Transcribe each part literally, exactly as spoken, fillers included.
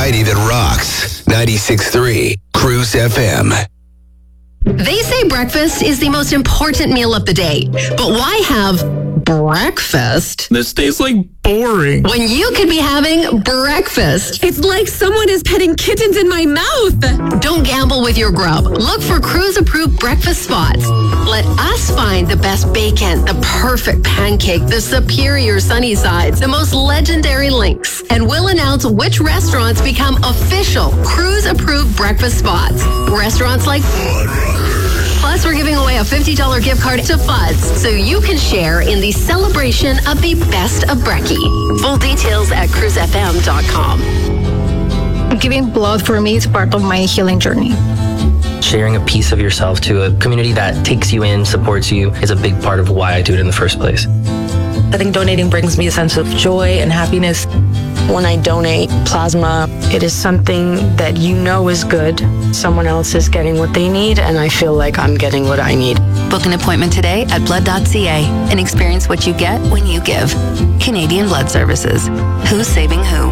variety that rocks. ninety-six point three Cruise F M. They say breakfast is the most important meal of the day, but why have breakfast? This tastes like boring. When you could be having breakfast. It's like someone is petting kittens in my mouth. Don't gamble with your grub. Look for Cruise-approved breakfast spots. Let us find the best bacon, the perfect pancake, the superior sunny sides, the most legendary links, and we'll announce which restaurants become official Cruise-approved breakfast spots. Restaurants like Plus, we're giving away a fifty dollars gift card to Fuzz, so you can share in the celebration of the best of brekkie. Full details at cruise f m dot com. Giving blood for me is part of my healing journey. Sharing a piece of yourself to a community that takes you in, supports you, is a big part of why I do it in the first place. I think donating brings me a sense of joy and happiness. When I donate plasma, it is something that you know is good. Someone else is getting what they need, and I feel like I'm getting what I need. Book an appointment today at blood dot c a and experience what you get when you give. Canadian Blood Services. Who's saving who?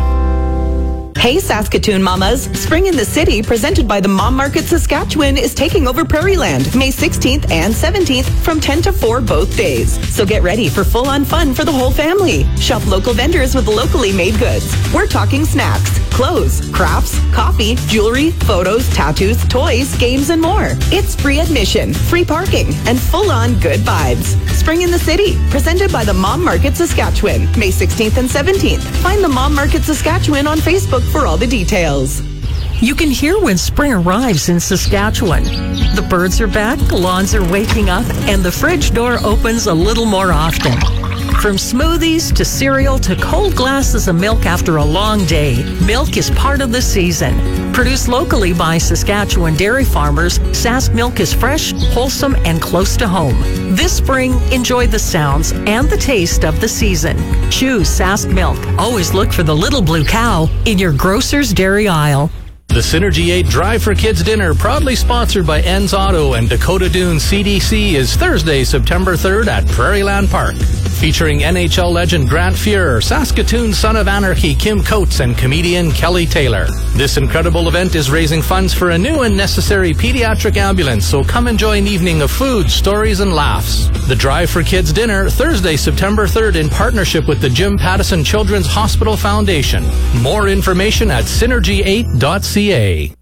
Hey Saskatoon Mamas! Spring in the City, presented by the Mom Market Saskatchewan, is taking over Prairieland May sixteenth and seventeenth from ten to four both days. So get ready for full-on fun for the whole family. Shop local vendors with locally made goods. We're talking snacks, clothes, crafts, coffee, jewelry, photos, tattoos, toys, games, and more. It's free admission, free parking, and full-on good vibes. Spring in the City, presented by the Mom Market Saskatchewan May sixteenth and seventeenth. Find the Mom Market Saskatchewan on Facebook for all the details. You can hear when spring arrives in Saskatchewan. The birds are back, lawns are waking up, and the fridge door opens a little more often. From smoothies to cereal to cold glasses of milk after a long day, milk is part of the season. Produced locally by Saskatchewan dairy farmers, Sask Milk is fresh, wholesome, and close to home. This spring, enjoy the sounds and the taste of the season. Choose Sask Milk. Always look for the little blue cow in your grocer's dairy aisle. The Synergy eight Drive for Kids Dinner, proudly sponsored by Enns Auto and Dakota Dunes C D C, is Thursday, September third at Prairieland Park. Featuring N H L legend Grant Fuhr, Saskatoon Son of Anarchy Kim Coates, and comedian Kelly Taylor. This incredible event is raising funds for a new and necessary pediatric ambulance, so come enjoy an evening of food, stories, and laughs. The Drive for Kids Dinner, Thursday, September third, in partnership with the Jim Pattison Children's Hospital Foundation. More information at synergy eight dot c a.